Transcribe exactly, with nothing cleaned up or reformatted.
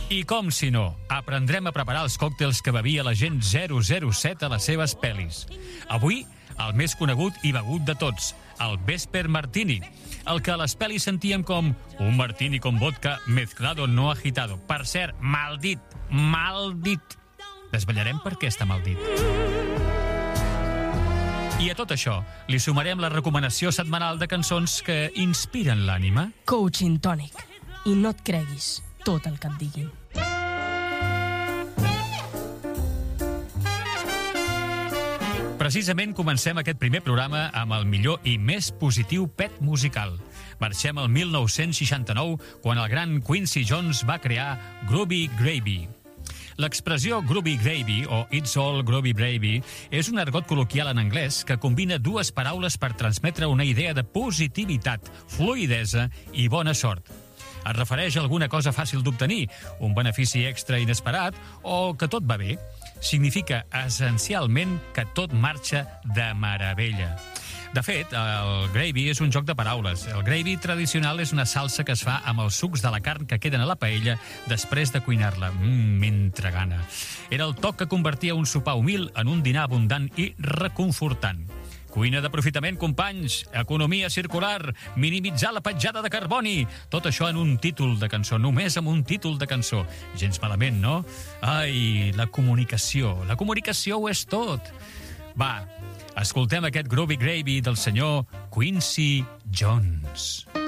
I com si no, aprendrem a preparar els còctels que bevia l'agent zero zero set a les seves pel·lis. Avui, el més conegut i begut de tots, el Vesper Martini, el que a les pel·lis sentíem com un martini con vodka mezclado no agitado. Per cert, maldit, maldit. Desvetllarem per què està maldit. I a tot això li sumarem la recomanació setmanal de cançons que inspiren l'ànima. Coaching Tònic. I no et creguis tot el que et diguin. Precisament comencem aquest primer programa amb el millor i més positiu pet musical. Marxem al mil nou-cents seixanta-nou, quan el gran Quincy Jones va crear Groovy Gravy. L'expressió Groovy Gravy, o It's All Groovy Gravy, és un argot col·loquial en anglès que combina dues paraules per transmetre una idea de positivitat, fluïdesa i bona sort. Es refereix a alguna cosa fàcil d'obtenir, un benefici extra inesperat o que tot va bé. Significa essencialment que tot marxa de meravella. De fet, el gravy és un joc de paraules. El gravy tradicional és una salsa que es fa amb els sucs de la carn que queden a la paella després de cuinar-la. Mmm, mentre gana. Era el toc que convertia un sopar humil en un dinar abundant i reconfortant. Cuina d'aprofitament, companys, economia circular, minimitzar la petjada de carboni. Tot això en un títol de cançó, només amb un títol de cançó. Gens malament, no? Ai, la comunicació. La comunicació ho és tot. Va, escoltem aquest Groovy Gravy del senyor Quincy Jones.